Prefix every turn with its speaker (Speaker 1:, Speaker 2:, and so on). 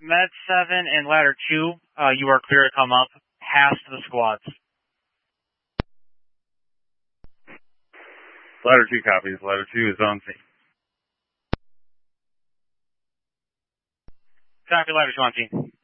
Speaker 1: Med 7 and Ladder 2, you are clear to come up past the squads.
Speaker 2: Ladder 2 copies. Ladder 2 is on scene.
Speaker 1: Copy, Ladder 2 on scene.